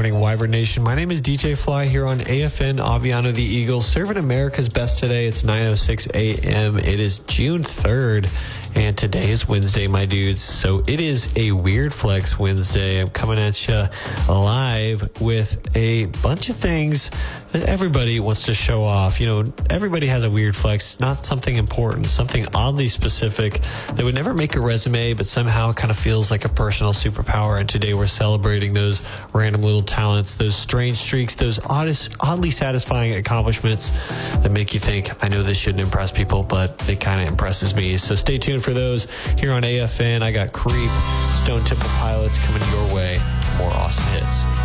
morning, Wyvern Nation. My name is DJ Fly here on AFN Aviano the Eagles, serving America's best today. It's 9:06 a.m. It is June 3rd, and today is Wednesday, my dudes. So it is a Weird Flex Wednesday. I'm coming at you live with a bunch of things that everybody wants to show off. You know, everybody has a weird flex, not something important, something oddly specific that would never make a resume, but somehow kind of feels like a personal superpower. And today we're celebrating those random little talents, those strange streaks, those oddly satisfying accomplishments that make you think, I know this shouldn't impress people, but it kind of impresses me. So stay tuned for those here on AFN. I got Creep, Stone Temple Pilots coming your way. More awesome hits.